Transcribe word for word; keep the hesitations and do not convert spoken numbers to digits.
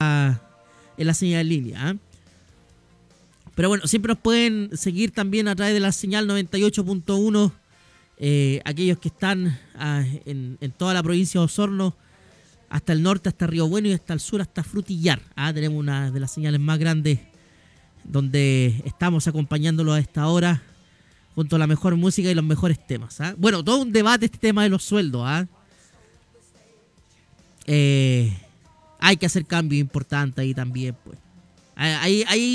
en la señal en línea. ¿eh? Pero bueno, siempre nos pueden seguir también a través de la señal noventa y ocho punto uno. Eh, aquellos que están ah, en, en toda la provincia de Osorno, hasta el norte, hasta Río Bueno y hasta el sur, hasta Frutillar. ¿ah? Tenemos una de las señales más grandes donde estamos acompañándolo a esta hora junto a la mejor música y los mejores temas. ¿ah? Bueno, todo un debate este tema de los sueldos. ¿ah? Eh, hay que hacer cambios importantes ahí también. Pues. Ahí, ahí